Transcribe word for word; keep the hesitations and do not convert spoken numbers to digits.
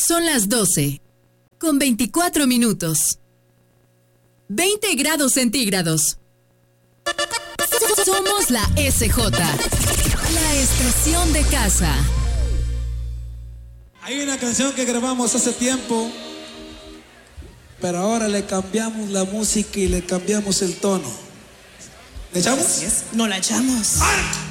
Son las doce, con veinticuatro minutos. veinte grados centígrados. Somos la S J, la estación de casa. Hay una canción que grabamos hace tiempo, pero ahora le cambiamos la música y le cambiamos el tono. ¿Le echamos? Yes, yes. No la echamos. ¡Ah!